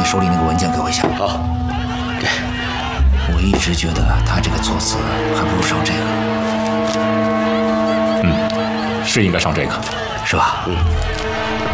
手里那个文件给我一下。 好，给。 我一直觉得他这个措辞还不如上这个。 是应该上这个， 是吧？